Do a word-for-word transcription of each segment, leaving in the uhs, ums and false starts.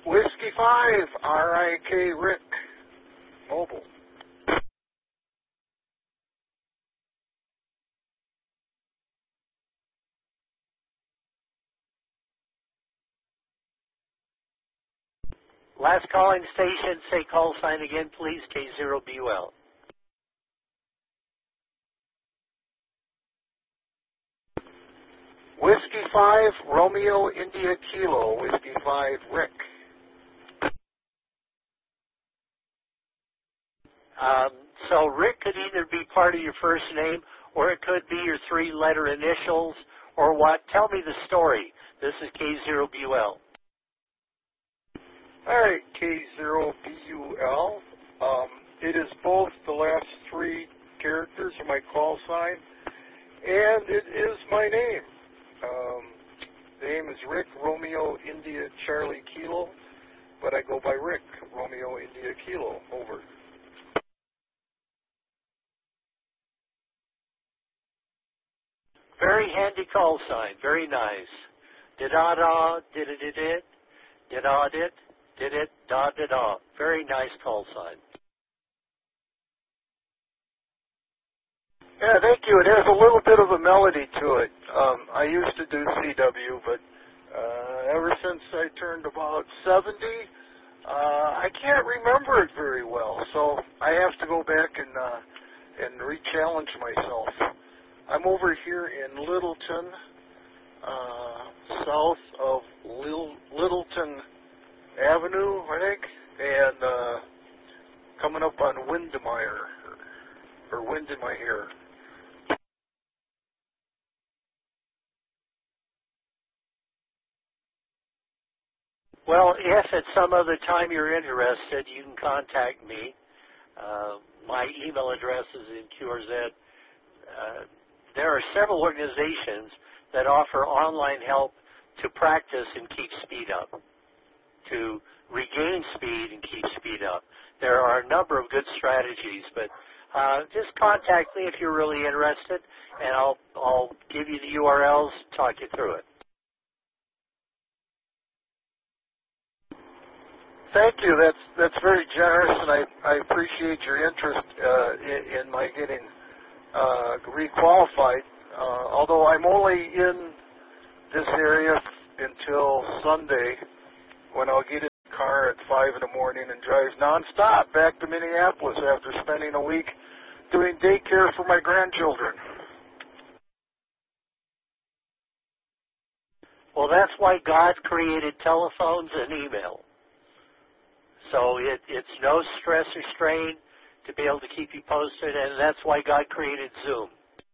Whiskey five, R I K Rick, mobile. Last calling station, say call sign again, please, K zero B U L. Whiskey five, Romeo India Kilo, Whiskey five, Rick. Um, so Rick could either be part of your first name, or it could be your three-letter initials, or what? Tell me the story. This is K zero B U L. All right, K zero B U L. Um, it is both the last three characters of my call sign, and it is my name. Um, the name is Rick Romeo India Charlie Kilo, but I go by Rick Romeo India Kilo. Over. Very handy call sign. Very nice. Da-da-da, did-it-it-it, da-da-dit, did-it, da-da-da. Very nice call sign. Yeah, thank you. It has a little bit of a melody to it. Um, I used to do C W, but uh, ever since I turned about seventy, uh, I can't remember it very well. So I have to go back and uh, and re-challenge myself. I'm over here in Littleton, uh, south of Lil- Littleton Avenue, I think, and uh, coming up on Windermere, or Windermere. Well, if at some other time you're interested, you can contact me. Uh, my email address is in Q R Z. Uh, there are several organizations that offer online help to practice and keep speed up, to regain speed and keep speed up. There are a number of good strategies, but uh, just contact me if you're really interested, and I'll, I'll give you the U R Ls, talk you through it. Thank you. That's that's very generous, and I, I appreciate your interest uh, in, in my getting uh, requalified. Uh, although I'm only in this area until Sunday, when I'll get in the car at five in the morning and drive nonstop back to Minneapolis after spending a week doing daycare for my grandchildren. Well, that's why God created telephones and email. So it, it's no stress or strain to be able to keep you posted, and that's why God created Zoom.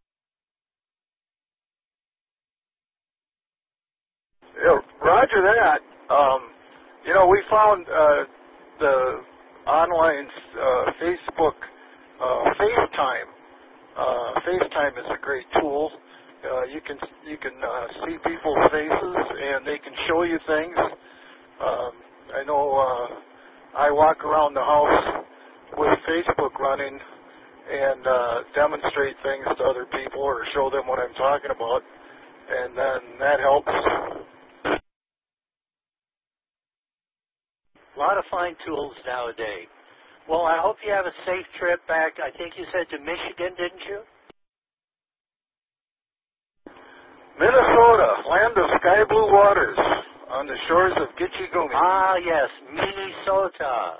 Yeah, Roger that. Um, you know, we found uh, the online uh, Facebook uh, FaceTime. Uh, FaceTime is a great tool. Uh, you can you can uh, see people's faces, and they can show you things. Um, I know. Uh, I walk around the house with Facebook running and uh, demonstrate things to other people or show them what I'm talking about, and then that helps. A lot of fine tools nowadays. Well, I hope you have a safe trip back. I think you said to Michigan, didn't you? Minnesota, land of sky blue waters on the shores of Gitche Gumee. Ah, yes, Minnesota.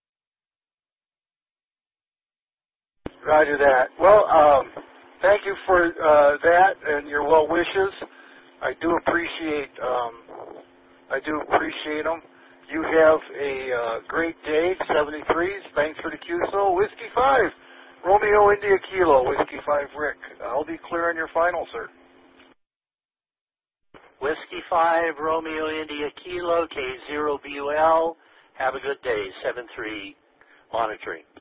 Roger that. Well, um, thank you for uh, that and your well wishes. I do appreciate. Um, I do appreciate them. You have a uh, great day. seventy-threes. Thanks for the Q S O. Whiskey five, Romeo India Kilo. Whiskey five, Rick. I'll be clear on your final, sir. Whiskey five, Romeo India Kilo, K zero B U L. Have a good day. seven three monitoring.